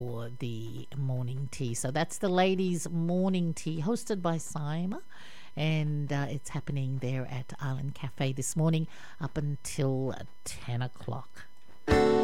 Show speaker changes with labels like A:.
A: for the morning tea. So that's the ladies' morning tea hosted by Saima. And it's happening there at Island Cafe this morning up until 10 o'clock.